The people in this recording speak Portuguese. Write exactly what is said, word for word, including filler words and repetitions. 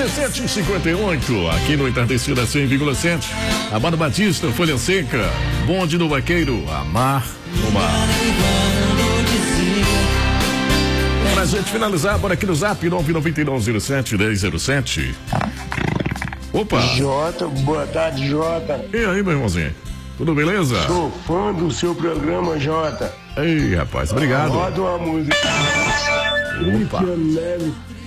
sete e cinquenta e oito, aqui no Entardecida cem vírgula sete. Amado Batista, Folha Seca, Bonde do Vaqueiro, Amar no Mar. Pra gente finalizar, bora aqui no Zap nove nove nove zero sete um zero zero sete. Opa! Jota, boa tarde, Jota. E aí, meu irmãozinho? Tudo beleza? Sou fã do seu programa, Jota. Ei, rapaz, obrigado. Roda uma música. Opa. Cristiano Neves,